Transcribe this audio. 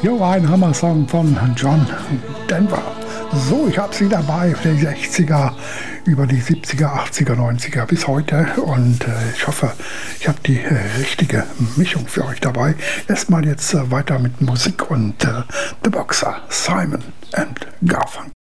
Jo, ein Hammer-Song von John Denver. So, ich habe sie dabei für die 60er, über die 70er, 80er, 90er bis heute. Und ich hoffe, ich habe die richtige Mischung für euch dabei. Erstmal jetzt weiter mit Musik und The Boxer, Simon and Garfunkel.